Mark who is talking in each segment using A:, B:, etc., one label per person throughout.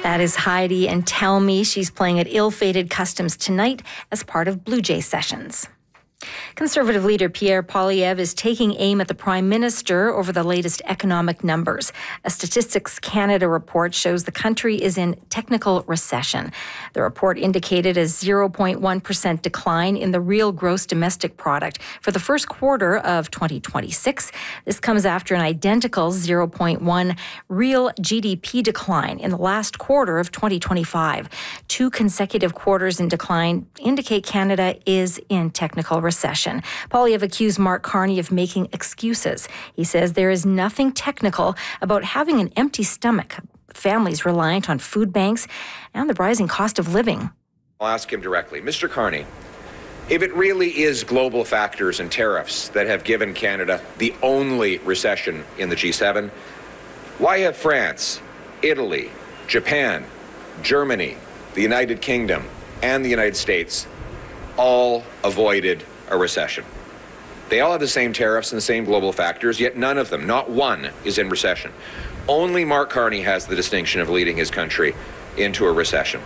A: That is Heidi and Tell Me. She's playing at Ill-Fated Customs tonight as part of Blue Jay Sessions. Conservative leader Pierre Poilievre is taking aim at the Prime Minister over the latest economic numbers. A Statistics Canada report shows the country is in technical recession. The report indicated a 0.1% decline in the real gross domestic product for the first quarter of 2026. This comes after an identical 0.1 real GDP decline in the last quarter of 2025. 2 consecutive quarters in decline indicate Canada is in technical recession. Poilievre accused Mark Carney of making excuses. He says there is nothing technical about having an empty stomach, families reliant on food banks, and the rising cost of living.
B: I'll ask him directly. Mr. Carney, if it really is global factors and tariffs that have given Canada the only recession in the G7, why have France, Italy, Japan, Germany, the United Kingdom, and the United States all avoided a recession? They all have the same tariffs and the same global factors, yet none of them, not one, is in recession. Only Mark Carney has the distinction of leading his country into a recession.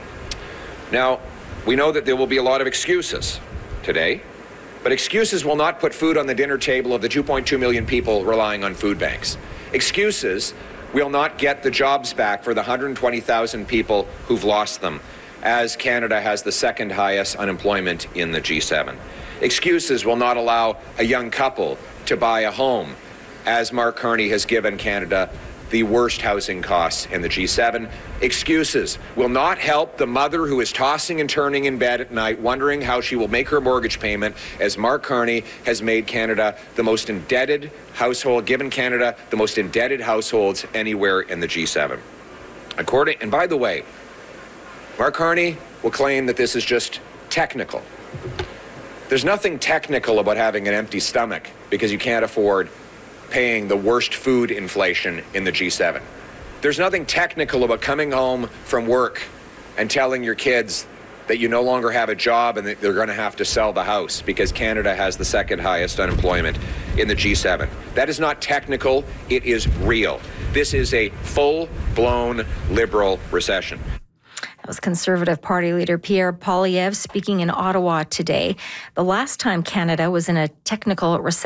B: Now, we know that there will be a lot of excuses today, but excuses will not put food on the dinner table of the 2.2 million people relying on food banks. Excuses will not get the jobs back for the 120,000 people who've lost them, as Canada has the second highest unemployment in the G7. Excuses will not allow a young couple to buy a home, as Mark Carney has given Canada the worst housing costs in the G7. Excuses will not help the mother who is tossing and turning in bed at night, wondering how she will make her mortgage payment, as Mark Carney has made Canada the most indebted household, given Canada the most indebted households anywhere in the G7. And by the way, Mark Carney will claim that this is just technical. There's nothing technical about having an empty stomach because you can't afford paying the worst food inflation in the G7. There's nothing technical about coming home from work and telling your kids that you no longer have a job and that they're going to have to sell the house because Canada has the second highest unemployment in the G7. That is not technical, it is real. This is a full-blown liberal recession.
A: That was Conservative Party leader Pierre Poilievre speaking in Ottawa today. The last time Canada was in a technical recession